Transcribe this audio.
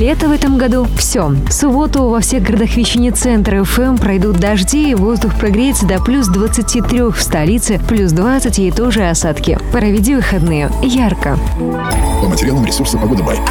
Лето в этом году – все. В субботу во всех городах вещания центра ФМ пройдут дожди, и воздух прогреется до плюс 23 в столице, плюс 20 и тоже осадки. Проведи выходные ярко. По материалам ресурса «Погода Бай».